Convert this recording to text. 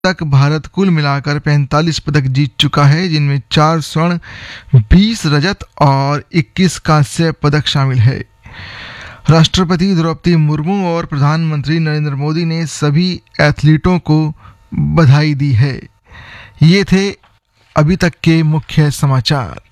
तक भारत कुल मिलाकर 45 पदक जीत चुका है, जिनमें 4 स्वर्ण, 20 रजत और 21 कांस्य पदक शामिल है। राष्ट्रपति द्रौपदी मुर्मू और प्रधानमंत्री नरेंद्र मोदी ने सभी एथलीटों को बधाई दी है। ये थे अभी तक के मुख्य समाचार।